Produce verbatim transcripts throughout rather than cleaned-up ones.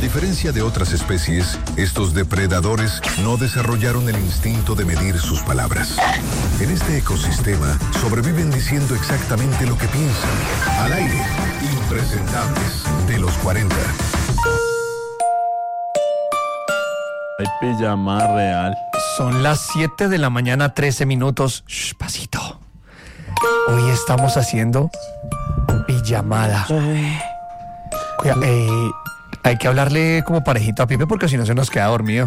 diferencia de otras especies, estos depredadores no desarrollaron el instinto de medir sus palabras. En este ecosistema sobreviven diciendo exactamente lo que piensan. Al aire, impresentables de los cuarenta. Hay pijama real. Son las siete de la mañana, trece minutos. Shh, pasito. Hoy estamos haciendo pijamada. Cuida, eh, hay que hablarle como parejito a Pipe porque si no se nos queda dormido.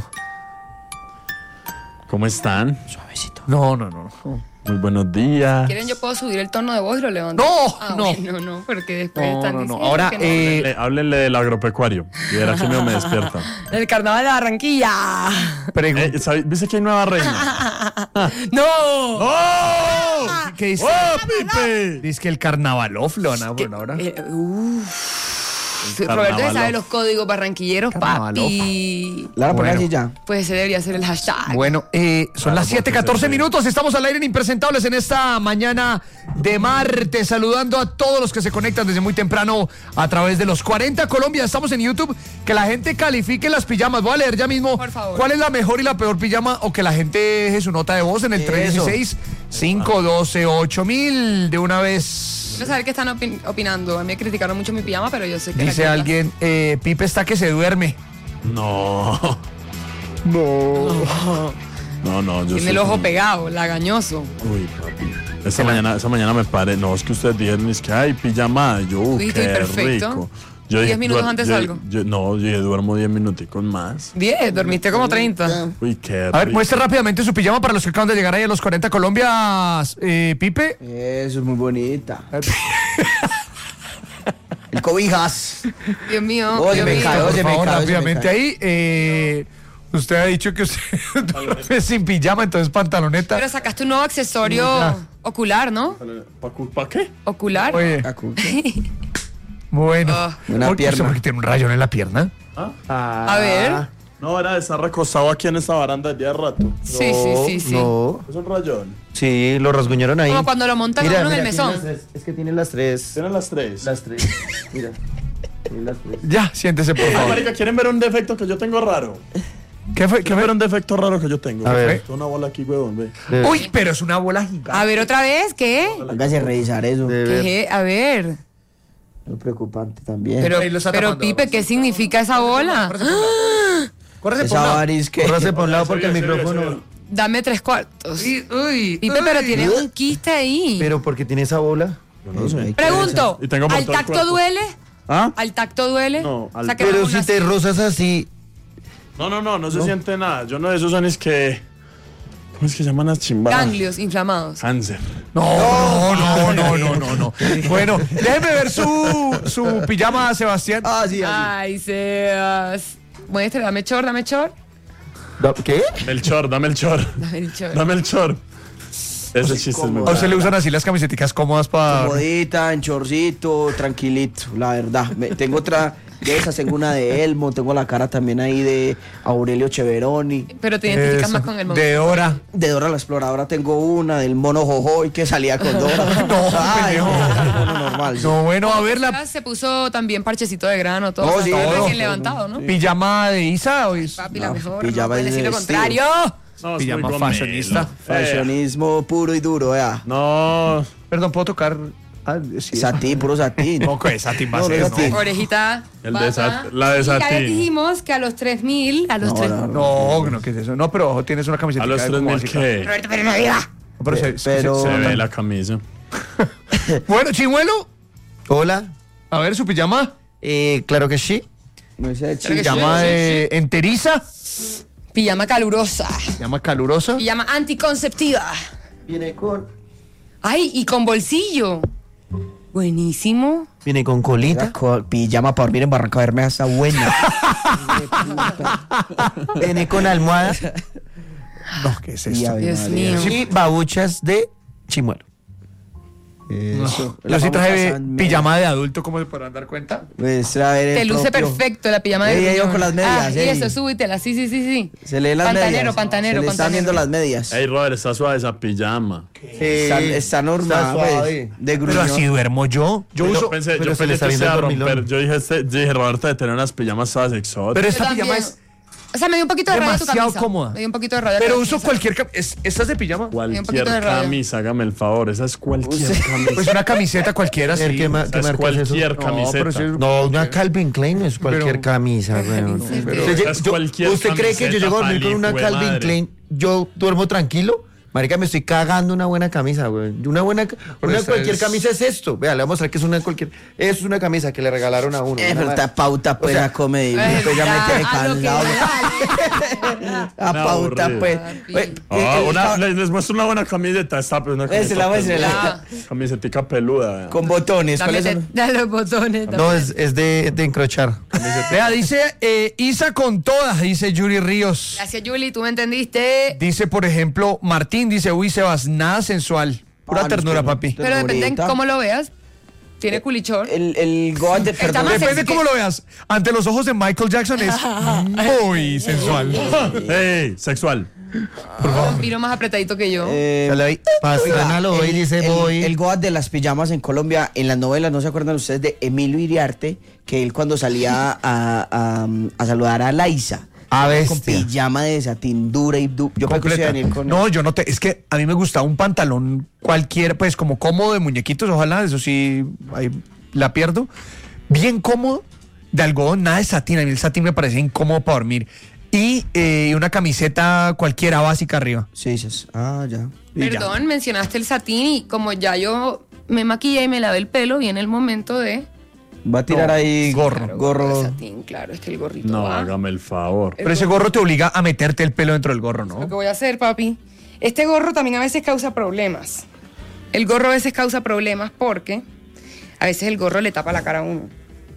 ¿Cómo están? Suavecito. No, no, no. Muy buenos días. ¿Quieren yo puedo subir el tono de voz y lo levanto? No, ah, no. No, no, porque después No, están no, no. diciendo Ahora, que no. eh, Háblenle, háblenle del agropecuario. Y verá que me despierta. El carnaval de Barranquilla. Eh, ¿sabe- ¿Viste que hay nueva reina? ¡No! ¡Oh! ¿qué dice? ¡Oh, Pipe! Dice que el carnavaloflo, ¿no? Bueno, ahora. Eh, uf. Carnaval. Roberto se sabe los códigos barranquilleros, Carnavalof. papi. Lara, pon Bueno. así ya. Pues ese debería ser el hashtag. Bueno, eh, son Claro, las siete porque catorce se- minutos, estamos al aire en Impresentables en esta mañana de martes, saludando a todos los que se conectan desde muy temprano a través de los cuarenta Colombia, estamos en YouTube, que la gente califique las pijamas, voy a leer ya mismo Por favor. cuál es la mejor y la peor pijama, o que la gente deje su nota de voz en el tres dieciséis, cinco doce, ocho mil de una vez. Quiero saber qué están opin- opinando. A mí me criticaron mucho mi pijama, pero yo sé que... la Dice que- alguien, eh, Pipe está que se duerme. No. No. No, no. Yo Tiene soy el ojo como- pegado, lagañoso. Uy, papi. Esta mañana, esta mañana me paré. No, es que ustedes dijeron, es que hay pijama. Yo, uh, Uy, estoy qué perfecto. rico. Yo Diez dije, minutos duer- antes yo- salgo. yo- no, yo dije, duermo diez minuticos más. diez, dormiste como treinta. Uy, qué A ver, rico. muestre rápidamente su pijama para los que acaban de llegar ahí a los cuarenta Colombia, eh, Pipe. Eso es muy bonita. El cobijas. Dios mío, Oye, Dios me mío. cae, Por oye, me favor, cae, oye, me rápidamente cae. ahí. eh, usted ha dicho que usted duerme sin pijama, entonces pantaloneta. Pero sacaste un nuevo accesorio Ya. ocular, ¿no? ¿Para qué? Ocular. Oye, Cacu. bueno. Ah. Una ¿Por qué? pierna. Porque tiene un rayón en la pierna. A ver. No, era de estar recostado aquí en esta baranda desde hace rato. Sí, sí, sí, sí. No. Es un rayón. Sí, lo rasguñaron ahí. Como cuando lo montan a uno en el mesón. tiene las tres. Es que tiene las tres. Tienen las tres. Las tres. Mira. Tiene las tres. Ya, siéntese, por Ay, favor. marica, ¿quieren ver un defecto que yo tengo raro? ¿Qué fue? ¿Qué ¿Quieren ver fue? un defecto raro que yo tengo? A ver. Tengo una bola aquí, huevón, ve. Uy, pero es una bola gigante. A ver, otra vez, ¿qué? Hágase revisar eso. ¿Qué? A ver. Muy preocupante también. Pero, Ahí lo está pero tapando, Pipe, ahora. ¿qué significa esa bola? Córrese por Esa un lado. varis que. Córrase por un lado porque el Se vio, se vio, micrófono. se vio. Dame tres cuartos. Uy, uy, Pipe, pero uy. tienes un quiste ahí. Pero porque tiene esa bola. No sé. Pregunto, Y tengo por ¿al todo el tacto cuerpo. duele? ¿Ah? ¿Al tacto duele? No, al- Saquemos Pero una si te así. rozas así. No, no, no, no se siente nada. Yo no de esos son es que. ¿Cómo es que se llaman las chimbadas? Ganglios inflamados. Cáncer. No, no, no, no, no, no. Bueno, déjeme ver su, su pijama, Sebastián. Ah, sí, así. Ay, Sebas. Muestre, dame chor, dame chor. ¿Qué? Melchor, dame el chor. Dame el chor. Dame el chor. Ese chiste es muy ¿A usted le bueno. usan así las camisetas cómodas para...? Comodita, en chorcito, tranquilito, la verdad. Me- tengo otra de esas, tengo una de Elmo, tengo la cara también ahí de Aurelio Cheveroni. Pero te identificas Eso, más con el momento. de hora. De Dora la Exploradora tengo una, del mono Jojoy que salía con Dora. No, Ay, pendejo. no, no, normal. sí. No, bueno, a ver la Sebas se puso también parchecito de grano, todo. No, o sea, sí, todo todo. recién levantado, ¿no? pijama de Isa. O es- Papi, la No, mejor. pijama No puedes es decir lo de contrario. No, es Pijama muy gomelo. fashionista. Eh, Fashionismo puro y duro, vea. No. Perdón, ¿puedo tocar? Ah, sí. Satín, puro satín. No, que es satín va a No, ser, no, ¿no? satín. Orejita. El pata. de sat- la de Y ya satín. les dijimos que a los tres mil, a los No, tres no, No, no, ¿qué es eso? No, pero ojo, tienes una camiseta. A los tres mil que. Roberto, pero no diga. Pero, se- Pero- se- Se se- ve la camisa. Bueno, Chimuelo, Hola. a ver su pijama. Eh, claro que sí. No sé, Creo que Pijama sí, de enteriza. Pijama calurosa. Pijama calurosa. Pijama anticonceptiva. Viene con. Ay, y con bolsillo. Buenísimo. Viene con Mira, colita. con pijama para dormir en Barranca Bermeja está buena. Viene con almohada. No, ¿qué es Y esto? Ave Dios María. mío. Y babuchas de chimuelo. Eso. Yo La sí traje famosa- pijama de adulto, ¿cómo se podrán dar cuenta? Pues, a ver, el Te luce propio- perfecto la pijama de Ey, ey, gruñón. con las medias, Ah, y ey. eso, súbitela, sí, sí, sí, sí. Se lee las pantanero, medias. Pantanero, Se le están pantanero. viendo las medias. Ey, Robert, está suave esa pijama. Está, está normal, Está suave. pues, de Pero gruñón. así duermo yo. Yo Yo uso. pensé, pero yo se le pensé está que se viendo iba a el dormilón. romper. Yo dije, este, yo dije, Roberto, de tener unas pijamas todas exóticas. Pero Yo esta también. pijama es O sea, me dio un poquito de rabia tu demasiado camisa. cómoda. Me dio un poquito de rabia. Pero tu uso camisa. cualquier cam- es- ¿Esta es de pijama? un Cualquier poquito de rabia. camisa, hágame el favor. Esa es cualquier Usted- camisa. Pues una camiseta cualquiera, A ver, sí. ¿qué, ma- Esa qué es marca es eso? cualquier No, pero camiseta. sí es- No, una Calvin Klein no es cualquier Pero- camisa, weón. Sí, Pero- pero- Usted, Es yo- cualquier ¿usted cree que yo camiseta, llego a dormir con una pali, Calvin madre. Klein? Yo duermo tranquilo. Marica, me estoy cagando una buena camisa, güey. Una buena, una esta cualquier es- camisa es esto. Vea, le vamos a mostrar que es una cualquier. Es una camisa que le regalaron a uno. Eh, Una pero mar- esta pauta, pues, O sea, la comedia. Eh, Pues ya me ya, tiene a lo que cansado. vale. La Una pauta, aburrida. pues. Papi. Pues, Ah, eh, eh, una- estaba- les, les muestro una buena camiseta. Esta, pues, una Esa, camiseta la muestra, peluda. la- Camisetica peluda. vea. Con botones. Dame, ¿Cuáles te- son? dale los botones. No, es, es de, de encrochar. Vea, dice eh, Isa con todas, dice Yuri Ríos. Gracias, Julie, tú me entendiste. Dice, por ejemplo, Martín, dice, uy, Sebas, nada sensual. Pura Ah, no, ternura, es que no. papi. Pero depende en Ternurita. cómo lo veas. Tiene culichón. El, el Goat de Está perdón. más Depende sexy cómo que- lo veas. Ante los ojos de Michael Jackson es muy sensual. ¡Ey! Sexual. Vino más apretadito que yo. Eh, Se le oí, Pastrana lo el- oí, dice el, voy. el Goat de las pijamas en Colombia, en las novelas, ¿no se acuerdan ustedes de Emilio Iriarte? Que él cuando salía a, a, a saludar a Laisa, A con bestia. pijama de satín dura y du yo creo que Completa. usted venir con No, yo no te. Es que a mí me gustaba un pantalón cualquiera, pues como cómodo de muñequitos, ojalá, eso sí, ahí la pierdo. Bien cómodo, de algodón, nada de satín. A mí el satín me parecía incómodo para dormir. Y eh, una camiseta cualquiera básica arriba. Sí, dices, ah, ya. Y ya. Perdón, mencionaste el satín y como ya yo me maquillé y me lavé el pelo, viene el momento de... Va a tirar No, ahí gorro. Claro, gorro. de satín, claro, es que el gorrito No, va. hágame el favor. Pero ese gorro te obliga a meterte el pelo dentro del gorro, Lo ¿no? que voy a hacer, papi. Este gorro también a veces causa problemas. El gorro a veces causa problemas porque a veces el gorro le tapa la cara a uno.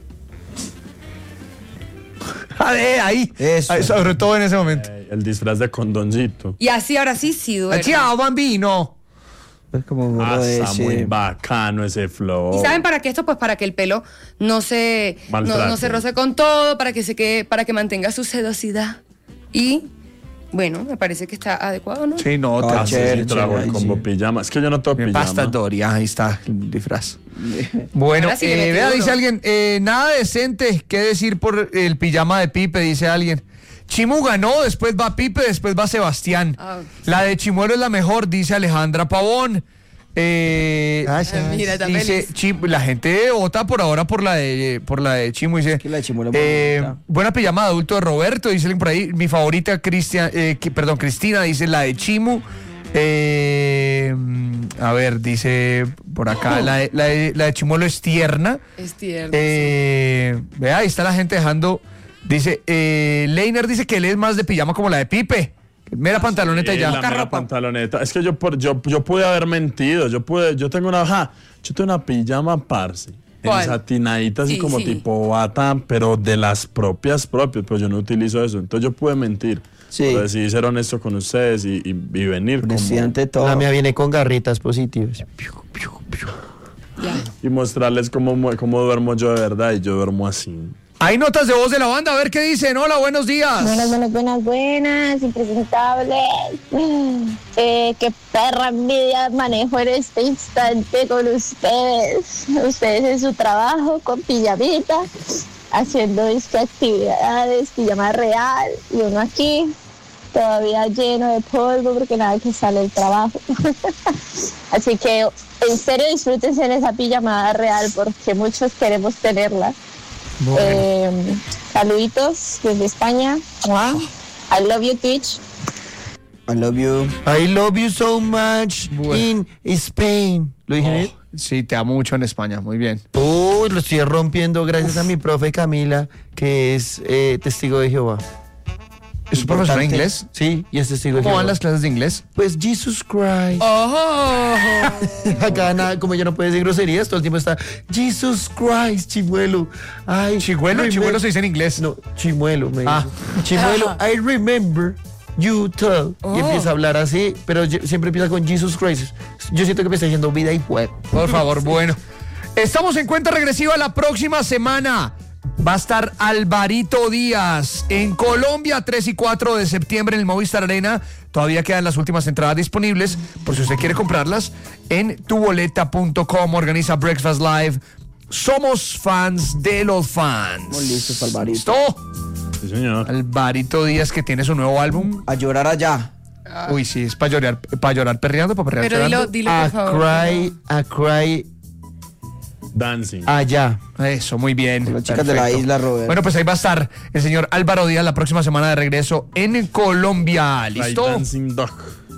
Ah, eh, ahí. Eso. Ahí, sobre todo en ese momento. Ey, el disfraz de condoncito. Y así ahora sí, sí duele. Chao, bambino. Es como gorro Ah, de está ese. muy bacano ese flow. ¿Y saben para qué esto? Pues para que el pelo no se, no, Maltrate. no se roce con todo, para que se quede, para que mantenga su sedosidad. Y bueno, me parece que está adecuado, ¿no? Sí, no, Ah, te chévere, Sí, trago chévere, el combo sí. pijama. Es que yo no tengo Me pijama. pasta Doria, ahí está el disfraz. Bueno, Ahora sí le eh, metí vea, duro. dice alguien, eh, nada decente, ¿qué decir por el pijama de Pipe? Dice alguien. Chimu ganó, después va Pipe, después va Sebastián. Ah. La de Chimuelo es la mejor, dice Alejandra Pavón. Eh, Gracias. Ah, mira, está dice, feliz. Chi- la gente vota por ahora por la de por la de Chimu. Dice, Que la de Chimuelo es eh, bonita. buena pijama de adulto de Roberto, dice alguien por ahí. Mi favorita, Cristian, eh, que- perdón, Cristina, dice la de Chimu. Eh, a ver, dice por acá, la de, la de, la de Chimuelo es tierna. Es tierno. Eh, vea, ahí está la gente dejando. Dice, eh, Leiner dice que él es más de pijama como la de Pipe. Mera pantaloneta y Sí, ya. la Poca mera ropa. pantaloneta. Es que yo, por, yo, yo pude haber mentido. Yo pude, yo tengo una, ja, yo tengo una pijama parce. ¿Cuál? Ensatinadita, así Sí, como sí. tipo bata, pero de las propias propias. Pero yo no utilizo eso. Entonces yo pude mentir. Sí. Pero decidí ser honesto con ustedes y, y, y venir como, Presidente todo. La mía viene con garritas positivas. Ya. y mostrarles cómo, mu- cómo duermo yo de verdad. Y yo duermo así. Hay notas de voz de la banda, a ver qué dicen. Hola, buenos días. Buenas, buenas, buenas, buenas, impresentables. Eh, qué perra envidia manejo en este instante con ustedes. Ustedes en su trabajo, con pijamita, haciendo disque actividades, pijama real, y uno aquí, todavía lleno de polvo porque nada que sale del trabajo. Así que, en serio, disfrútense en esa pijamada real porque muchos queremos tenerla. Eh, saluditos desde España. Mua. I love you, Twitch. I love you. I love you so much Bueno. in Spain. ¿Lo dije bien? Sí, te amo mucho en España, muy bien. Uy, lo estoy rompiendo gracias a mi profe Camila, que es eh, testigo de Jehová. ¿Es un profesor de inglés? Sí, y es testigo de ¿Cómo Jehová. van las clases de inglés? Pues Jesus Christ. ¡Oh! Acá nada, como ella no puede decir groserías, todo el tiempo está Jesus Christ, chimuelo. Ay, Chimuelo, remember- chimuelo se dice en inglés. No, chimuelo, me Ah. dice. Chimuelo, I remember you tell. Y Oh. empieza a hablar así, pero ye- siempre empieza con Jesus Christ. yo siento que me está yendo vida y juego. Por favor, bueno. Estamos en cuenta regresiva la próxima semana. Va a estar Alvarito Díaz en Colombia, tres y cuatro de septiembre en el Movistar Arena. Todavía quedan las últimas entradas disponibles, por si usted quiere comprarlas, en tu boleta punto com. Organiza Breakfast Live. Somos fans de los fans. Estamos listos para Alvarito. ¿Listo? Sí, señor. Alvarito Díaz, que tiene su nuevo álbum. A llorar allá. Uy, sí, es para llorar, para llorar perreando, para perrear Pero dilo, llorando. dilo, A por favor. cry, a cry Dancing. allá. Eso, muy bien. Con las chicas de la isla, Robert. Bueno, pues ahí va a estar el señor Álvaro Díaz la próxima semana de regreso en Colombia. Like ¿Listo? Dancing Dog.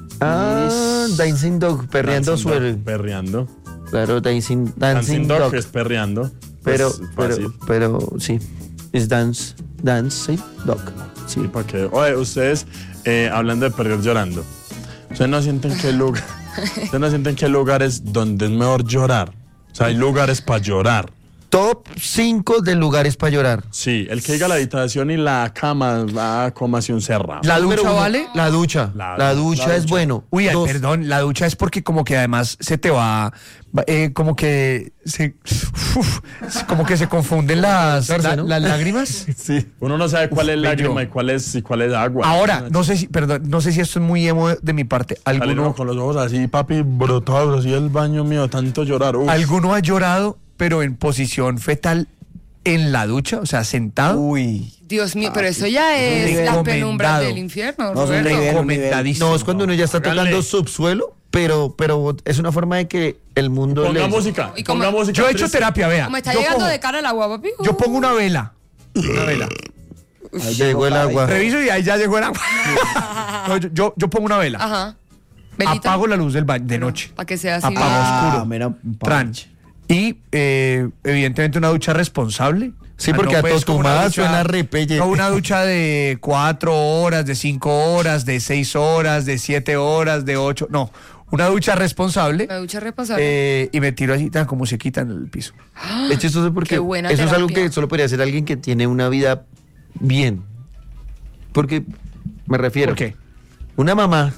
Ah, Dancing Dog, perreando Dancing Dog, suelo. Perreando. Claro, Dancing, Dancing, Dancing Dog, Dog. es perreando. Pero, Pues, pero, fácil. pero, sí. Es dance, dancing dog. Sí. Sí, para que. Oye, ustedes, eh, hablando de perder llorando, ¿ustedes no sienten que lugar, ustedes no sienten que hay lugares donde es mejor llorar? O sea, hay lugares para llorar. Top cinco de lugares para llorar. Sí, el que diga la habitación y la cama va a comerse un cerrado. ¿La Número ducha uno, vale? La ducha. La- La, ducha la es ducha. bueno. Uy, ay, Dos, perdón, la ducha es porque como que además se te va, va, eh, como que se, uf, como que se confunden las, Darse, la- ¿no? las lágrimas. Sí. Uno no sabe cuál es Uf, lágrima bello. y cuál es, y cuál es agua. Ahora, no sé si, perdón, no sé si esto es muy emo de mi parte. Sale uno ¿Alguno, con los ojos así, papi, brotados, así el baño mío, tanto llorar. Uf. ¿alguno ha llorado, pero en posición fetal en la ducha? O sea, sentado. Uy. Dios mío, pero eso ya es nivel. las penumbras Recomendado. del infierno, No, es un Roberto. nivel. Recomendadísimo. No, es cuando uno ya está Háganle. tocando subsuelo, pero, pero es una forma de que el mundo Ponga le... música. ¿Y cómo- Ponga música. Yo he hecho triste. terapia, vea. Como está Yo llegando pongo- de cara al agua, papi. Yo pongo una vela. Una vela. Ahí llegó el agua. Reviso y ahí ya llegó el agua. No, yo, yo, yo pongo una vela. Ajá. Velita. Apago la luz del baño de noche. Para que sea así. Apago Ah, oscuro. mira, un Tran. panche. Y eh, evidentemente una ducha responsable. Sí, porque a pues, como una totumada ducha- suena repelle. No una ducha de cuatro horas, de cinco horas, de seis horas, de siete horas, de ocho. No, una ducha responsable. La ducha responsable. eh, y me tiro así, tan como se quita en el piso. Es chistoso porque Qué buena eso es algo terapia. que solo podría hacer alguien que tiene una vida bien. Porque, me refiero... ¿Por qué? Una mamá,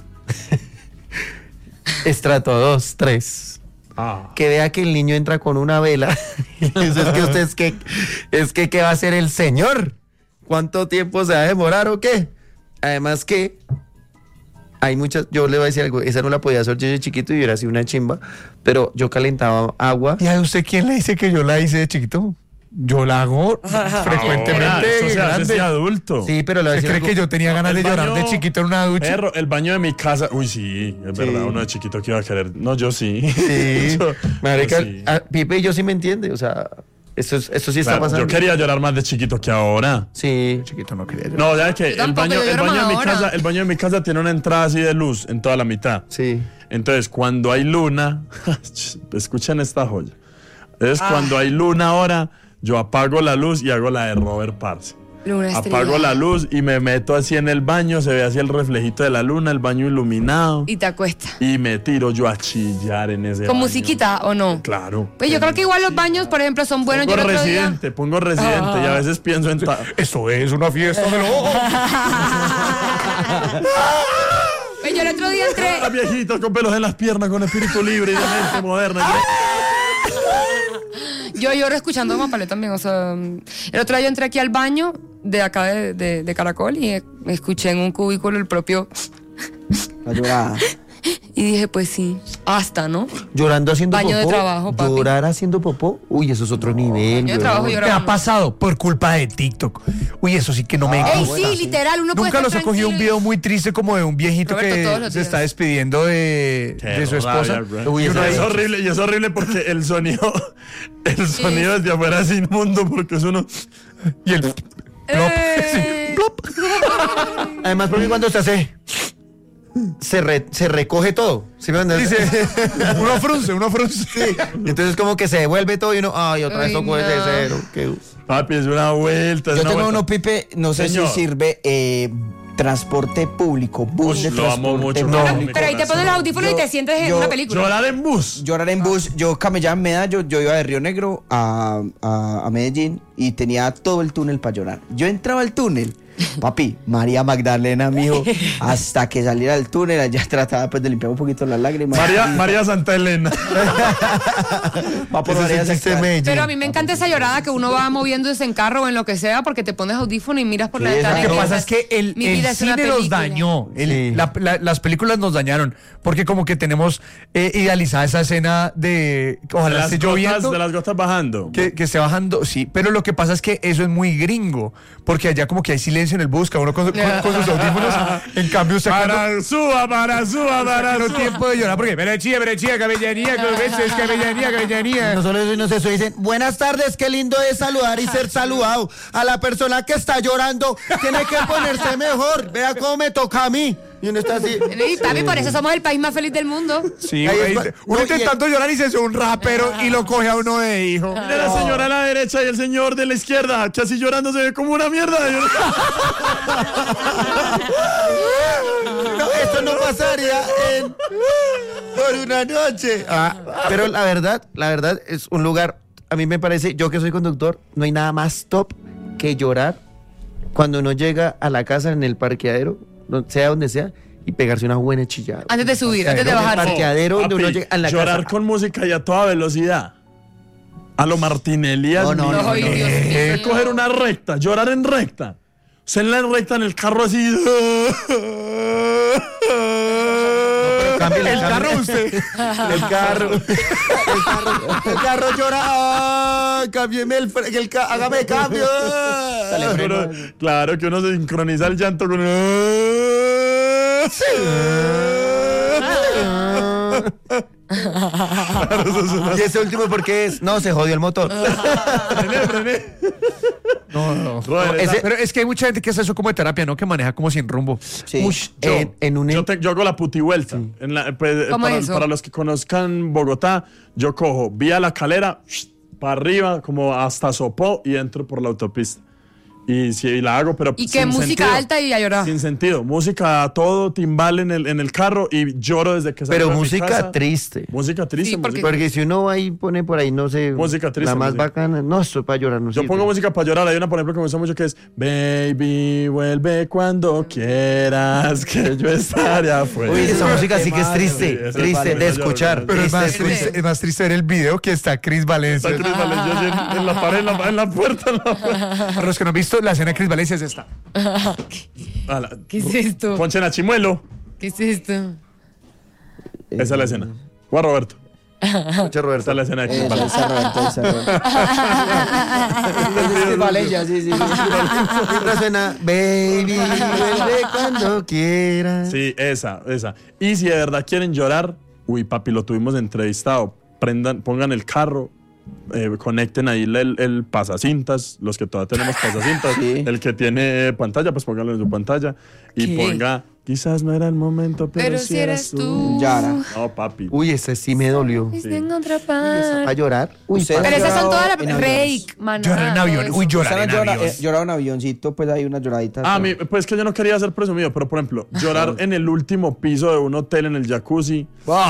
estrato dos, tres, Ah. que vea que el niño entra con una vela. Eso es que usted es que, es que, ¿qué va a hacer el señor? ¿Cuánto tiempo se va a demorar o qué? Además que hay muchas, yo le voy a decir algo, esa no la podía hacer yo de chiquito y hubiera sido una chimba, pero yo calentaba agua. ¿Y a usted quién le dice que yo la hice de chiquito? Yo la hago frecuentemente Ahora, eso se hace grande. así adulto. Sí, pero le voy a ¿Usted decir cree algo. que yo tenía No, ganas de el llorar de baño- chiquito en una ducha? Perro, el baño de mi casa. Uy, sí, es Sí. verdad. Uno de chiquito que iba a querer. No, yo sí. Sí, Yo- marica, yo sí. ah, Pipe y yo sí me entiende, o sea, esto, es- esto sí está Claro, pasando. yo quería llorar más de chiquito que ahora. Sí. Chiquito no quería llorar. No, ya que Yo el tampoco, baño, yo el lloro baño de mi más casa, ahora. el baño de mi casa tiene una entrada así de luz en toda la mitad. Sí. Entonces, cuando hay luna, escuchen esta joya. Es Ah. cuando hay luna ahora, yo apago la luz y hago la de Robert Parce. Luna estrellada. Apago la luz y me meto así en el baño, se ve así el reflejito de la luna, el baño iluminado. Y te acuestas. Y me tiro yo a chillar en ese ¿Con baño. musiquita o no? Claro. Pues yo creo que igual los baños, por ejemplo, son buenos. Yo Pongo el otro día- residente, pongo residente y a veces pienso en... ta- Esto es una fiesta de los Pues yo el otro día entré. Ah, viejito con pelos en las piernas, con espíritu libre y de mente moderna. Yo lloro escuchando a Mapalé también. O sea, el otro día yo entré aquí al baño de acá de, de- de Caracol y eh, escuché en un cubículo el propio. La llorada. Y dije, pues sí, hasta, ¿no? Llorando haciendo Baño de popó. trabajo, papi. Llorar haciendo popó. Uy, eso es otro nivel. baño de trabajo, weón. llorar. Me ha pasado por culpa de TikTok. Uy, eso sí que no me Ey, gusta. sí, literal, uno puede Nunca estar los he cogido un tranquilo video muy triste como de un viejito Roberto, todos que los se días. está despidiendo de, Qué de su esposa. rabia, bro. Uy, Y eso es ahí- horrible, y es horrible porque el sonido, el sonido desde afuera es inmundo porque es uno. Y el Eh. Además, porque cuando se hace. Se, re- se recoge todo. ¿Sí me entiendes? dice, uno frunce, uno frunce. Y entonces, como que se devuelve todo y uno. Ay, otra vez Ay, tocó desde no. cero. Qué- Papi, es una vuelta. Es Yo una tengo vuelta. uno, Pipe, no sé Señor. si sirve eh, transporte público, bus Uy, de lo amo transporte mucho, público. pero- Pero, pero ahí te pones los audífonos y Yo- te sientes en yo- una película. Llorar en bus. Llorar en bus, yo camellaba en Medallo, yo iba de Río Negro a, a, a Medellín y tenía todo el túnel para llorar. Yo entraba al túnel Papi, María Magdalena, mijo, hasta que saliera del túnel, allá trataba pues de limpiar un poquito las lágrimas. María, María Santa Elena. Va por Ese María es el chiste de Santa- Medellín. Pero a mí me encanta esa llorada que uno va moviéndose en carro o en lo que sea porque te pones audífono y miras por la Sí, ventana. Lo y que pasa piensas, es que el, mi el vida es una cine nos película. dañó. El- Sí. la- la- las películas nos dañaron. Porque como que tenemos eh, idealizada esa escena de. De Ojalá las, esté gotas, lloviendo. de las gotas bajando. Que, que esté bajando, sí, pero lo que pasa es que eso es muy gringo, porque allá como que hay silencio en el bus, cada uno con, con- con sus audífonos, en cambio usted cuando- Para suba, para suba, para no suba. tiempo de llorar, porque pero chía, pero chía, cabellanía, cabellanía, cabellanía, cabellanía. No solo eso, no sé, eso dicen, buenas tardes, qué lindo es saludar y ser saludado. A la persona que está llorando tiene que ponerse mejor. Vea cómo me toca a mí. Y uno está así. Y papi, por eso somos el país más feliz del mundo. Sí, Ahí güey, es- uno no, y- intentando llorar y se hace un rapero y lo coge a uno de hijo. De la señora a la derecha y el señor de la izquierda, que así llorando se ve como una mierda. No, esto no pasaría en por una noche. Ah, pero la verdad, la verdad es un lugar, a mí me parece, yo que soy conductor, no hay nada más top que llorar cuando uno llega a la casa en el parqueadero, no- sea donde sea, y pegarse una buena chillada. Antes de subir, antes de En el bajar. parqueadero donde uno Papi, llega a la llorar casa. con música y a toda velocidad. A lo Martinelli. No, no, admiro. no, Ay, no. Dios Eh, mío. coger una recta, llorar en recta. O sea, en la recta, en el carro así. Cámbiale, El cámbiale. carro usted. El carro. El carro, el carro llora. ¡Ah! Cámbieme el, fre- el ca- hágame cambio. Pero, claro que uno se sincroniza el llanto con. Y ese último, ¿por qué es? No, se jodió el motor. Frené, frené. No, no. Brother, ese- esa- Pero es que hay mucha gente que hace eso como de terapia, ¿no? Que maneja como sin rumbo. Sí. Ush, Yo, en, en un yo, te- yo hago la putivuelta. En la- pues, ¿Cómo para, es eso? para los que conozcan Bogotá, yo cojo vía La Calera, para arriba, como hasta Sopó y entro por la autopista. Y sí, la hago, pero Y que sin música sentido. alta y a llorar. Sin sentido. Música a todo, timbal en el, en el carro y lloro desde que salgo Pero de mi música casa. triste. Música triste. Sí, porque- música- Porque si uno va y pone por ahí, no sé, Música triste, la más música. bacana, no, esto es para llorar, no Yo sirve. pongo música para llorar. Hay una, por ejemplo, que me gusta mucho que es Baby, vuelve cuando quieras, que yo estaré afuera. Uy, esa música sí que es Sí, triste, esa es triste para- de escuchar. Pero es triste, más, triste. triste, es más triste ver el video que está Chris Valencia. Está Cris Valencia así en, en la pared, en la, en la puerta. En la puerta. Para los que no han visto, la escena de Chris Valencia es esta. A la- ¿Qué es esto? Ponchen a Chimuelo. ¿Qué es esto? Esa es la escena. Juan Roberto. Escucha, Roberto. Esa es la escena de Cris Esa, Valencia. esa Roberto, esa Roberto. Es Valencia, sí, sí, sí. Otra suena, baby, vuelve cuando quieras. Sí, esa, esa. Y si de verdad quieren llorar, uy, papi, lo tuvimos entrevistado. Prendan, pongan el carro, eh, conecten ahí el, el pasacintas, los que todavía tenemos pasacintas. Sí. El que tiene eh, pantalla, pues póngalo en su pantalla. Y ¿Qué? ponga, quizás no era el momento, pero, Pero si eres tú. Yara. No, papi. Uy, ese sí me dolió. Tengo otra paz. ¿A llorar? Uy, Ustedes Pero han esas son llorado todas en las aviones. Rake, man. Llorar en ah, avión. todo Uy, eso. llorar Ustedes en han llorado, avión. eh, llorado en avioncito, pues hay una lloradita. A mí, pues que yo no quería ser presumido, pero por ejemplo, llorar en el último piso de un hotel en el jacuzzi.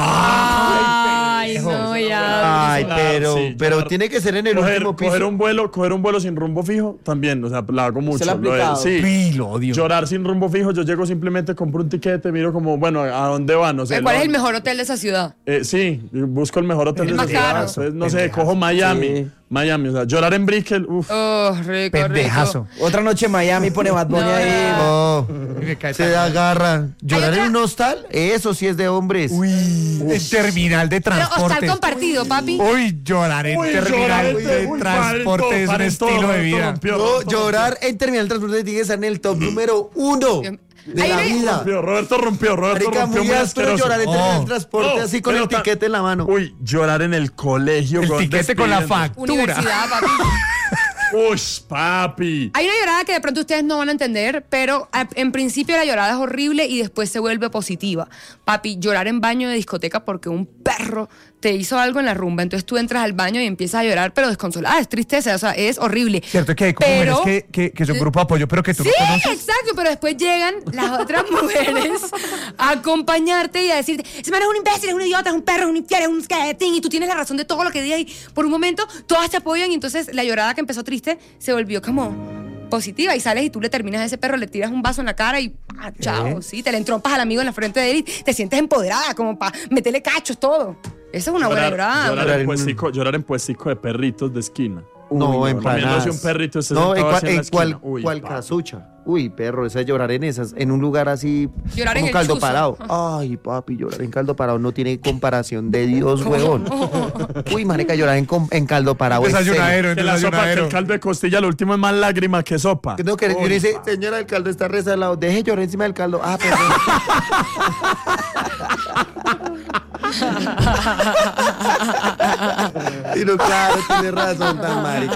Ay, no, ya. Ay, Claro, pero, sí, pero llorar. tiene que ser en el coger, último piso. coger un vuelo, coger un vuelo sin rumbo fijo, también, o sea, la hago mucho. lo ha lo de- aplicado? sí. Uy, lo odio. Llorar sin rumbo fijo, yo llego simplemente, compro un tiquete, miro como, bueno, ¿a dónde van? No sé. ¿Cuál es el lo- mejor hotel de esa ciudad? Eh, sí, busco el mejor hotel El de más esa ciudad. caro. Entonces, no sé, cojo Miami. Sí. Miami, o sea, llorar en Brickell, uff. Oh, rico, Pendejazo. rico. Otra noche en Miami pone Bad Bunny No, ahí. Oh, Y me cae se tan mal. agarra. ¿Llorar Hay en otra- un hostal? Eso sí es de hombres. Uy, en terminal de Pero hostal transporte. compartido, papi. Uy, llorar en Uy, terminal llorar en- de uy, transporte paren es todo, un paren todo, estilo de todo vida. rompió, No, todo llorar en terminal de transporte tiene que estar en el top número uno de Hay la una- vida. rompió, Roberto rompió, Roberto Marica, rompió muy muy áspero asqueroso. llorar en terminal de Oh. transporte No, así con pero el ta- tiquete en la mano. Uy, llorar en el colegio. El con- tiquete con la despidiendo. factura. Universidad, papi. Uy, papi. Hay una llorada que de pronto ustedes no van a entender, pero a- en principio la llorada es horrible y después se vuelve positiva. Papi, llorar en baño de discoteca porque un perro te hizo algo en la rumba, entonces tú entras al baño y empiezas a llorar, pero desconsolada, es tristeza, o sea, es horrible. Cierto que hay como Pero- mujeres que, que, que son grupo de apoyo, pero que tú Sí, no conoces. exacto, pero después llegan las otras mujeres a acompañarte y a decirte, ese man es un imbécil, es un idiota, es un perro, es un infiel, es un skating, y tú tienes la razón de todo lo que diga y por un momento todas te apoyan y entonces la llorada que empezó triste se volvió como positiva y sales y tú le terminas a ese perro, le tiras un vaso en la cara y ah, chao, sí, te le entrompas al amigo en la frente de él y te sientes empoderada, como para meterle cachos, todo. Esa es una buena llorada. Llorar, Llorar en en- puestico, llorar en puestico de perritos de esquina. No, Uy, empanadas. Comiéndose un perrito ese No, en, sentado cua- así en la en esquina. cual, Uy, cual pa. casucha. Uy, perro, esa es llorar en esas, en un lugar así Llorar en como el caldo chuzo. parado. Ay, papi, llorar en caldo parado no tiene comparación de Dios, huevón. Uy, marica, llorar en, com- en caldo parado. es Desayunadero, en Que la sopa, que desayunadero. el caldo de costilla, lo último es más lágrima que sopa. serio. No, que yo Uy, dice, pa. señora, el caldo está resalado. Deje llorar encima del caldo. Ah, perdón. Y no, claro, tiene razón, tan marica.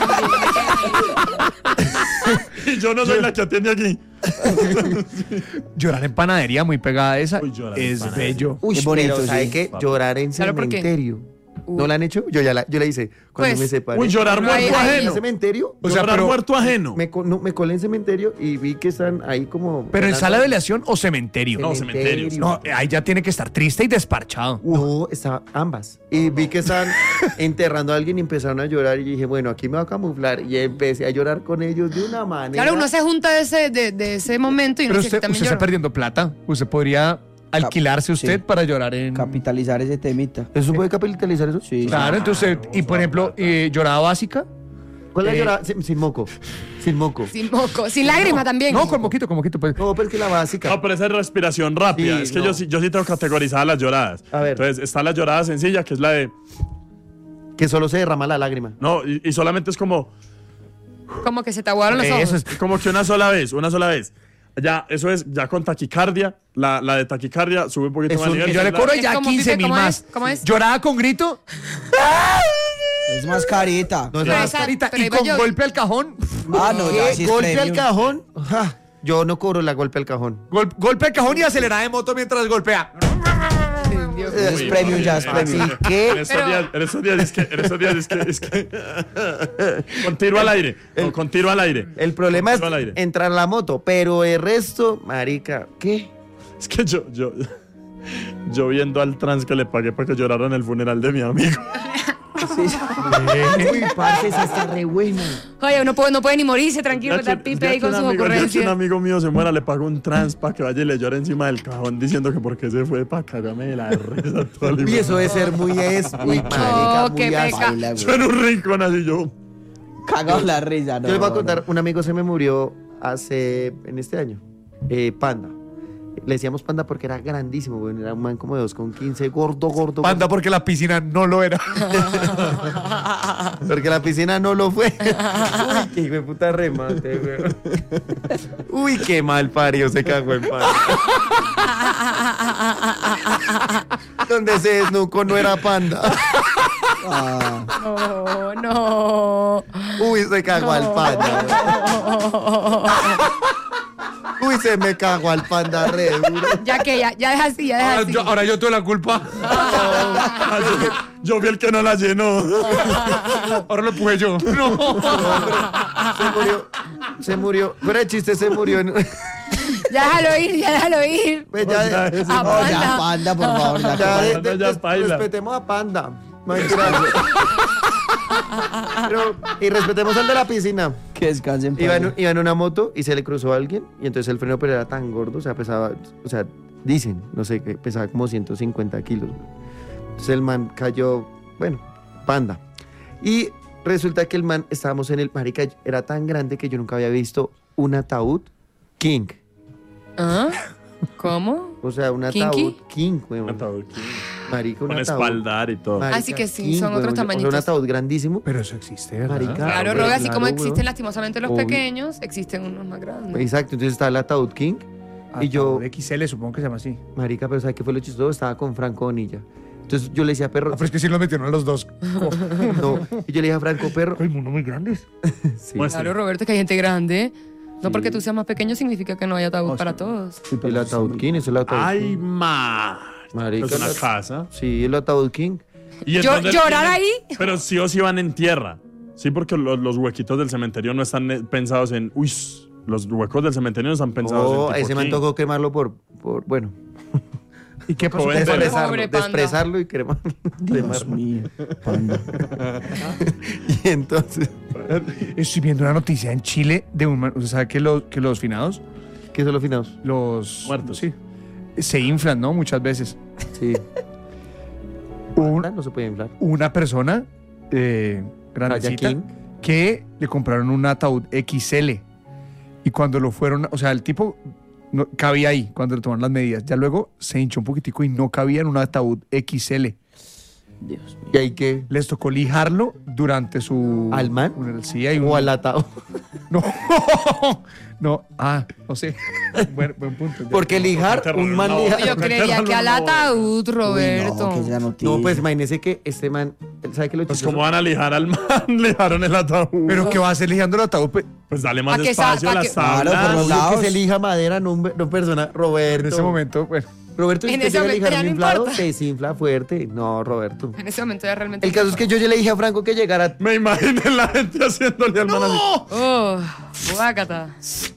Y yo no soy la que atiende aquí. Llorar en panadería muy pegada a esa Uy, llorar en es panadería. bello. Uy, Es bonito, pero ¿sabe sí. qué? Llorar en ¿Sabe por qué? cementerio. ¿No la han hecho? Yo ya la, yo la hice cuando Pues, me separé. Uy, llorar Ay, muerto ay, ¿En ajeno. cementerio? O sea, Llorar pero- muerto ajeno. Me, co- no, me colé en cementerio y vi que están ahí como... Pero en sala de velación o cementerio. No, cementerio. No, ahí ya tiene que estar triste y desparchado. No, estaba ambas. Y vi que estaban enterrando a alguien y empezaron a llorar. Y dije, bueno, aquí me voy a camuflar. Y empecé a llorar con ellos de una manera. Claro, uno se junta de ese, de, de ese momento y uno Pero dice usted, que también usted está llora. perdiendo plata. Usted podría alquilarse usted sí. para llorar en... Capitalizar ese temita. ¿Eso puede capitalizar eso? Sí. Claro, entonces, y por ejemplo, eh, llorada básica. ¿Cuál es la Eh, llorada? Sin, sin moco. Sin moco. Sin moco, sin lágrima también. No, con moquito, con moquito. Pues. No, pero es que la básica. No, pero esa es respiración rápida. Sí, es que no. yo, sí- yo sí tengo categorizadas las lloradas. A ver. Entonces, está la llorada sencilla, que es la de. Que solo se derrama la lágrima. No, y, y solamente es como. Como que se te aguaron los ojos. Eso es. Como que una sola vez, una sola vez. Ya, eso es ya con taquicardia. La, la de taquicardia sube un poquito Es más un- nivel. Y yo es le la- cobro Es ya como, quince Pipe, mil ¿cómo más. es? ¿Cómo es? Llorada con grito. Es más carita. No, Pero esa- esa- Carita, pero y iba con yo- golpe al cajón. Ah, no, ya ¿Qué? sí es ¿Golpe al premium. cajón? Ja, yo no cobro la golpe al cajón. Gol- golpe al cajón y acelerada de moto mientras golpea. Es Uy, premium ya, es en premium. esos- ¿Qué? En esos Pero- días, en esos días es que, en esos días es que, es que. Con tiro al aire. No, con tiro al aire. El problema Con es tiro al aire. entrar a la moto, pero el resto, marica, ¿qué? Es que yo, yo, yo viendo al trans que le pagué para que llorara en el funeral de mi amigo. Uy, parce, esa está re buena. Oye, uno puede, no puede ni morirse tranquilo, Ya está que- Pipe ya ahí que con un sus amigo- ya que un ocurrencias. amigo mío se muera, le pago un trans para que vaya y le llore encima del cajón diciendo que por qué se fue para cagarme de la risa. toda la Y eso debe ser muy es, muy marica, Oh, qué muy peca. áspero. Baila, güey. Yo en un rincón así yo. Cagado la risa, no. Yo les voy a no. contar, un amigo se me murió hace, en este año, eh, Panda. Le decíamos Panda porque era grandísimo, güey, era un man como de dos con quince, gordo, gordo. Panda porque la piscina no lo era. gordo, porque la piscina no lo fue. Uy, qué hijo de puta remate, güey. Uy, qué mal parió se cagó en Panda. Donde se desnucó no era Panda. Ah, No, no. Uy, se cagó al Panda. Uy, se me cagó al Panda re duro. Ya que, ya, ya deja así, ya deja Ahora así. yo, ahora yo tuve la culpa. Ah, yo, yo vi el que no la llenó. Ahora lo empujé yo. No. Se murió. Se murió. Fuera de chiste, se murió. En... Ya déjalo ir, ya déjalo ir. Pues ya, Ya, de- ese- Ah, no, ya, Panda. panda, por favor. Ya, ya, de- Panda de- ya des- baila. respetemos a Panda. No, mentira. Pero, y respetemos al de la piscina. que descansen. Iba en, panda. iba en una moto y se le cruzó a alguien y entonces el freno pero era tan gordo, o sea, pesaba, o sea, dicen, no sé, que pesaba como ciento cincuenta kilos. güey. Entonces el man cayó, bueno, Panda. Y resulta que el man, estábamos en el, marica, era tan grande que yo nunca había visto un ataúd king. ¿Ah? ¿Cómo? O sea, un ¿Kinky? ataúd king, weón. Ataúd aquí, Marica, un con ataúd. espaldar y todo. Marica, Así que sí, king, son otros weón. O sea, tamañitos. un ataúd grandísimo. Pero eso existe, ¿verdad? Marica. Claro, güey, Roga, así claro, como weón. existen lastimosamente los Obvio. pequeños, existen unos más grandes. Exacto, entonces estaba el ataúd king. Y yo, Ataúd X L, supongo que se llama así. marica, pero ¿sabes qué fue lo chistoso? Estaba con Franco Bonilla. Entonces yo le decía, perro, Ah, pero es que sí lo metieron a los dos. no. Y yo le dije a Franco, perro, Ay, mundo muy grandes. sí, Muestre. Claro, Roberto, que hay gente grande. No porque tú seas más pequeño significa que no hay ataúd para todos. el ataúd king, es el ataúd Ay, king. ma. Marica, Es una el- casa. Sí, el ataúd king. Y Yo- entonces ¿llorar tienen- ahí? Pero sí o sí van en tierra. Sí, porque los, los huequitos del cementerio no están eh, pensados en. Uy, los huecos del cementerio no están pensados Oh, en. a tipo ese me king. tocó quemarlo por, por bueno. ¿Y qué pasó? Pobre Despresarlo, Pobre panda. despresarlo y cremar. Dios mío, panda. Y entonces, Estoy viendo una noticia en Chile de un... man- ¿Usted sabe que los, que los finados, ¿qué son los finados? los... Muertos. Sí. Se inflan, ¿no? Muchas veces. Sí. Un- No se puede inflar. una persona eh, grandecita King. que le compraron un ataúd equis ele y cuando lo fueron, o sea, el tipo no, cabía ahí cuando le tomaron las medidas, ya luego se hinchó un poquitico y no cabía en un ataúd equis ele. Dios mío. ¿Y ahí qué? Les tocó lijarlo durante su... ¿Al man? un- Sí, hay un... O al atado. No, no, ah, no sé. Buen, buen punto. ya. Porque lijar, Te un man roló. lija. Yo creería que al ataúd, Uy, Roberto. no, que ya noticia. No, pues imagínese que este man, ¿sabe qué lo Pues chistoso? como van a lijar al man, lijaron el ataúd. Pero ¿qué va a hacer lijando el ataúd? Pues, Pues dale más Pa' que sa- espacio a pa' las que- Claro, por tablas. los Obvio lados. que se elija madera, no, un- no persona. Roberto. en ese momento, bueno. Roberto, si En te ese llega a momento lijar ya un no inflado, importa. se desinfla fuerte. No, Roberto. En ese momento ya realmente... El caso es que yo ya le dije a Franco que llegara. Me imaginé la gente haciéndole al man así. Oh, guácata.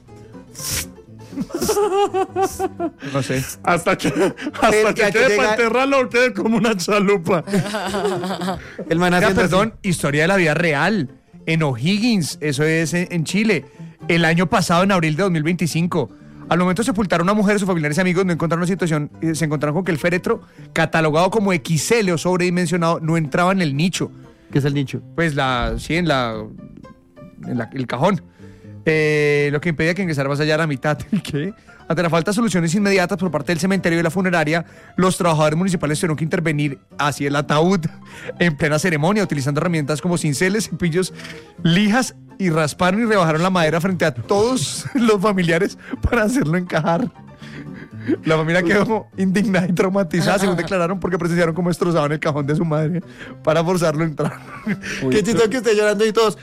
No sé. Hasta que, El hasta que que quede llega- para enterrarlo, quede como una chalupa. El man Oiga, haciendo así. perdón, historia de la vida real. En O'Higgins, eso es en, en Chile. El año pasado, en abril de dos mil veinticinco, al momento de sepultar a una mujer, sus familiares y amigos no encontraron una situación, eh, se encontraron con que el féretro, catalogado como equis ele o sobredimensionado, no entraba en el nicho. ¿Qué es el nicho? Pues la, sí, en la, en la- el cajón. Eh, lo que impedía que ingresara más allá de la mitad. ¿Qué? Ante la falta de soluciones inmediatas por parte del cementerio y de la funeraria, los trabajadores municipales tuvieron que intervenir hacia el ataúd en plena ceremonia, utilizando herramientas como cinceles, cepillos, lijas, y rasparon y rebajaron la madera frente a todos los familiares para hacerlo encajar. La familia quedó indignada y traumatizada, según declararon, porque presenciaron cómo destrozaban el cajón de su madre para forzarlo a entrar. Qué chistoso que esté llorando y todos.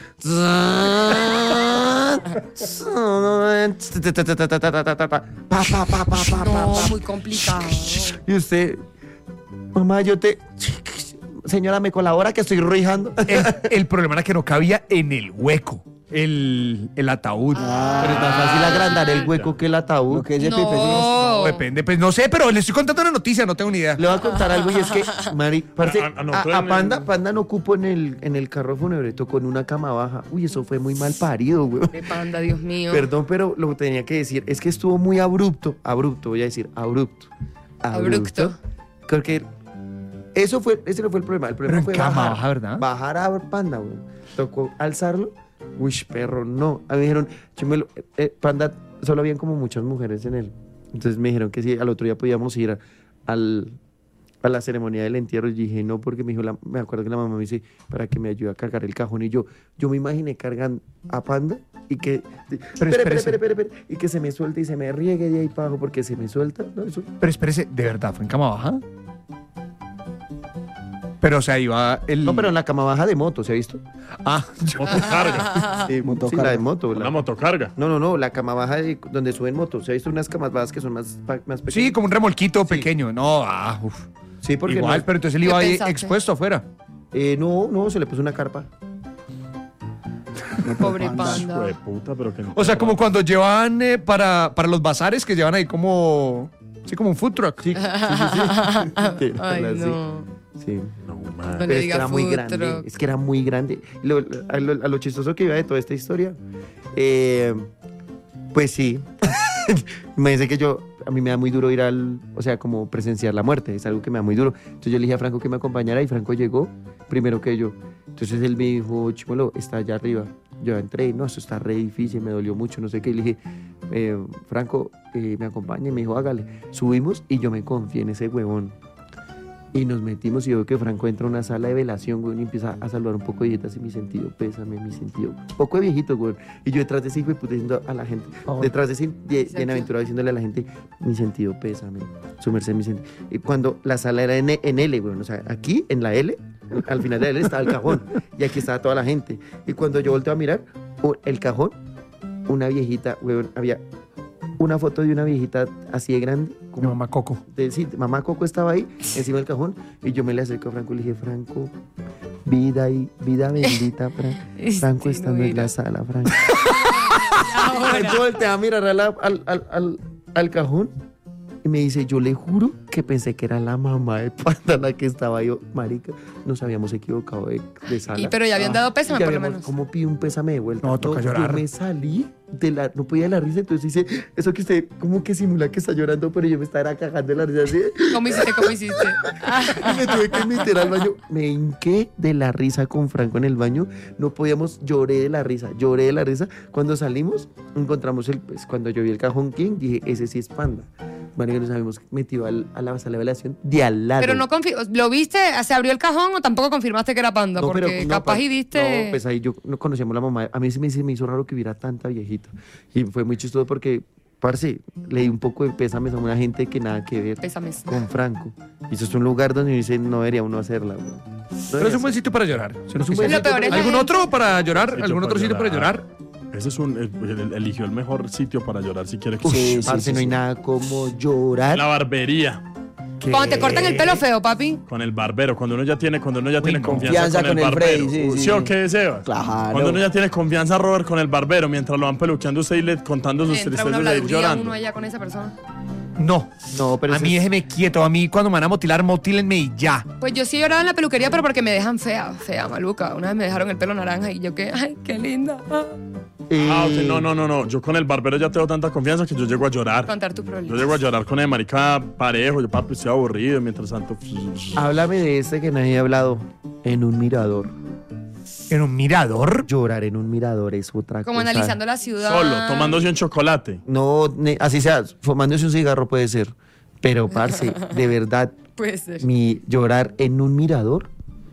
No, muy complicado. Y usted, mamá, yo te. Señora, me colabora que estoy rijando. El, el problema era que no cabía en el hueco, el, el ataúd. Pero es más fácil agrandar el hueco que el ataúd. Lo que es de Pepe. No. No, depende, pues no sé, pero le estoy contando una noticia, no tengo ni idea. Le voy a contar algo y es que, Mari, parce, A- a- a, nosotros a en Panda, el- Panda no cupo en el, en el carro fúnebre, tocó en una cama baja. Uy, eso fue muy mal parido, güey. Qué panda, Dios mío. Perdón, pero lo que tenía que decir es que estuvo muy abrupto, abrupto, voy a decir, abrupto. Abrupto. Creo que eso fue, ese no fue el problema. El problema Pero en fue cama bajar, baja, ¿verdad? bajar a Panda, güey. Tocó alzarlo. Uy, perro, no. A mí me dijeron, chimelo, eh, eh, Panda, solo habían como muchas mujeres en él. Entonces me dijeron que sí, al otro día podíamos ir a, al, a la ceremonia del entierro. Y dije, no, porque me dijo, la- me acuerdo que la mamá me dice, para que me ayude a cargar el cajón. Y yo, yo me imaginé cargando a Panda y que, espere, espere, espérese. espere, espere, espere, y que se me suelte y se me riegue de ahí para abajo porque se me suelta. No, eso, Pero espérese, ¿de verdad fue en cama baja? Pero, o sea, iba el... no, pero en la cama baja de moto, ¿se ha visto? Ah, Motocarga. Sí, Motocarga. sí, la de moto. Una La... motocarga. No, no, no, la cama baja de donde suben motos. ¿Se ha visto unas camas bajas que son más, pa- más pequeñas? sí, como un remolquito pequeño. No, ah, uf. Sí, porque Igual, no, pero entonces él ¿Qué iba ahí pensaste? expuesto afuera. eh, no, no, se le puso una carpa. Pobre Hijo panda. de puta, pero que O sea, como cuando llevan eh, para, para los bazares que llevan ahí como... Sí, como un food truck. Sí, sí, sí. sí. Ay, Sí, no. sí. No, No man. le Pero es que diga era muy food grande. truck. Es que era muy grande. Lo- a, lo, a lo chistoso que iba de toda esta historia, eh, pues sí. Me dice que yo, a mí me da muy duro ir al, o sea, como presenciar la muerte, es algo que me da muy duro. Entonces yo le dije a Franco que me acompañara y Franco llegó primero que yo. Entonces él me dijo, Chimuelo, está allá arriba. Yo entré, no, eso está re difícil, me dolió mucho, no sé qué. Y le dije, eh, Franco, eh, me acompaña. Y me dijo, hágale. Subimos y yo me confié en ese huevón. Y nos metimos y veo que Franco entra a una sala de velación, güey, y empieza a saludar un poco de viejitas y mi sentido, pésame, mi sentido. Un poco de viejito, güey. Y yo detrás de ese hijo de puta diciendo a la gente, detrás de ese bien- bienaventurado diciéndole a la gente, mi sentido, pésame, su merced, mi sentido. Y cuando la sala era en, en L, güey, o sea, aquí en la L, al final de la L estaba el cajón y aquí estaba toda la gente. Y cuando yo volteo a mirar, o- el cajón, una viejita, güey, había una foto de una viejita así de grande, Mi como mamá Coco. de- sí, mamá Coco estaba ahí, encima del cajón, y yo me le acerco a Franco y le dije, Franco, vida y vida bendita, Franco. Franco Este, estando en mira. la sala, Franco. Ahora. Yo volteé a mirar al, al, al, al, al cajón Y me dice, yo le juro que pensé que era la mamá de Panda la que estaba yo. Marica, nos habíamos equivocado de, de sala. Y pero ya habían dado pésame, Ya por lo habíamos- menos. ¿Cómo pido un pésame de vuelta? No, toca llorar. Yo me salí de la... No podía de la risa, entonces dice, eso que usted como que simula que está llorando, pero yo me estaba cagando de la risa así. ¿Cómo hiciste? ¿Cómo hiciste? Y me tuve que meter al baño. Me hinqué de la risa con Franco en el baño. No podíamos, lloré de la risa, lloré de la risa. Cuando salimos, encontramos el, pues cuando yo vi el cajón King, dije, ese sí es Panda. Marica, nos habíamos metido al- a la sala de velación de al lado. Pero no confi- ¿lo viste? ¿Se abrió el cajón o tampoco confirmaste que era Panda? No, Porque pero, no, capaz pa- y diste... No, pues ahí yo no conocíamos a la mamá. A mí se me, se me hizo raro que hubiera tanta viejita. Y fue muy chistoso porque, parce, le di un poco de pésame a una gente que nada que ver Pésames. con Franco. Y eso es un lugar donde uno dice, no debería uno hacerla. güey. No Pero es debería un buen sitio para llorar. Es un buen Lo sitio peor para- es la ¿Algún gente- otro para llorar? Sitio ¿Algún para otro sitio para llorar? Ese es un. el- eligió el mejor sitio para llorar si quiere. Uy, Sí, sí, parce, sí, no hay sí. nada como llorar. La barbería. Cuando te cortan el pelo feo, papi. Con el barbero, cuando uno ya tiene, cuando uno ya tiene no. confianza, Confianza con, con el el barbero. Freddy, sí, ¿Sí sí, o sí. qué, Sebas? Claro. Cuando uno ya tiene confianza, Robert, con el barbero, mientras lo van peluqueando usted y le contando sus Entra una tristezas de ir habladuría llorando. uno allá con esa persona. No. No, pero a ese mí es- déjeme quieto. A mí cuando me van a motilar, motílenme y ya. Pues yo sí lloraba en la peluquería, pero porque me dejan fea, fea, maluca. Una vez me dejaron el pelo naranja y yo que, ay, qué linda. Ah, eh, Ah, ok, no, no, no, no. Yo con el barbero ya tengo tanta confianza que yo llego a llorar. contar tu Yo problema. llego a llorar con el marica parejo. Yo, papi, estoy aburrido. y Mientras tanto, Háblame de este que nadie ha hablado. En un mirador. En un mirador. Llorar en un mirador es otra Como cosa. analizando la ciudad. solo, tomándose un chocolate. No, ne- así sea, fumándose un cigarro puede ser. Pero, parce, de verdad, Puede ser. mi llorar en un mirador,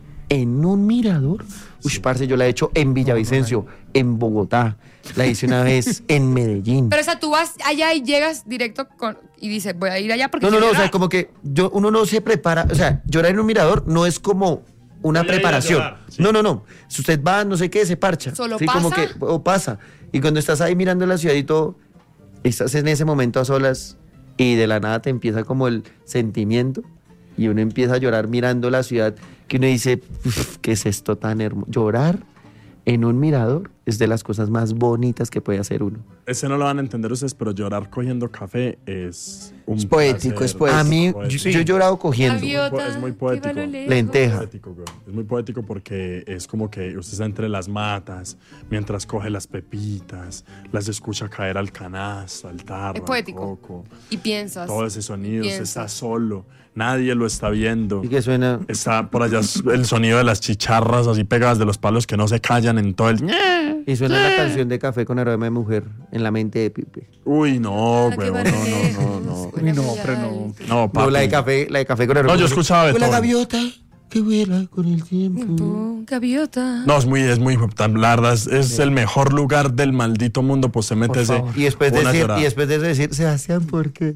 en un mirador. Uy, parce, yo la he hecho en Villavicencio, en Bogotá. La hice una vez en Medellín. Pero o sea, tú vas allá y llegas directo con, y dices, voy a ir allá porque No, no, quiero no, o sea, llorar. como que yo, uno no se prepara, o sea, llorar en un mirador no es como una Voy a ir a preparación. llorar, sí. No, no, no. Si usted va, no sé qué, se parcha. ¿Solo sí, como pasa? que, o pasa. Y cuando estás ahí mirando la ciudad y todo, estás en ese momento a solas y de la nada te empieza como el sentimiento y uno empieza a llorar mirando la ciudad que uno dice, "Uf, ¿qué es esto tan hermoso? Llorar en un mirador es de las cosas más bonitas que puede hacer uno. Ese no lo van a entender ustedes, pero llorar cogiendo café es un Es poético, placer. es poético. A mí, yo, Poético. yo he llorado cogiendo. Gaviota, Es muy que poético. va a lo lejos. Lenteja. Poético, güey. Es muy poético porque es como que usted está entre las matas, mientras coge las pepitas, las escucha caer al canasto, al tarro, Es poético. al coco. Y piensas. Todo ese sonido, usted Piensas. está solo, nadie lo está viendo. Y que suena... Está por allá el sonido de las chicharras así pegadas de los palos que no se callan en todo el... Y suena la canción de Café con aroma de mujer en la mente de Pipe. Uy, no, Ah, güey, qué no, barulero. no, no, no. Suena Uy, no, muy pero no. alto. No, papi. No, la de café, la de café con aroma No, yo de mujer. escuchaba de Fue la todo. gaviota que vuela con el tiempo. Pum, gaviota. No, es muy, es muy, tan larga, es, es el mejor lugar del maldito mundo, pues se mete ese. favor. Y después, de una decir, llorada. y después de eso decir, Sebastián, ¿por qué?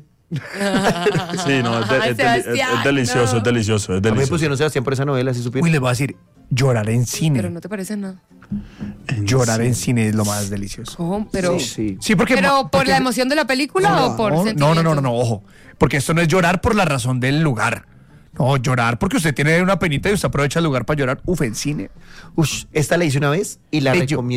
Sí, no, es, de- Ay, es deli- es- Sebastián, es delicioso, no. es delicioso, es A mí me delicioso. pusieron Sebastián por esa novela, ¿sí supieron? Uy, les voy a decir, llorar en cine. Pero no te parece nada. Llorar en cine es lo más delicioso. Ojo, pero. Sí, sí. Sí, porque... ¿Pero por porque- la emoción de la película o por no, sentimiento? no, no, no, no, ojo. Porque esto no es llorar por la razón del lugar. No, llorar porque usted tiene una penita y usted aprovecha el lugar para llorar. Uf, en cine. Ush, esta la hice una vez y la Eh, yo- recomiendo.